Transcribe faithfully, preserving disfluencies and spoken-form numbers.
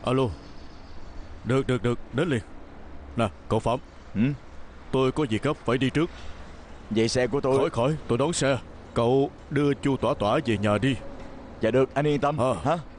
Alo. Được được được, đến liền. Nè cậu Phạm. Ừ? Tôi có việc gấp phải đi trước. Vậy xe của tôi. Khỏi khỏi, tôi đón xe. Cậu đưa Chu Tỏa Tỏa về nhà đi. Dạ được, anh yên tâm. À. Hả?